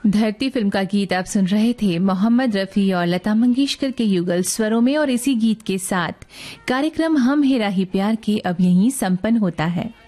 धरती फिल्म का गीत आप सुन रहे थे मोहम्मद रफ़ी और लता मंगेशकर के युगल स्वरों में। और इसी गीत के साथ कार्यक्रम हम हेरा ही प्यार के अब यहीं संपन्न होता है।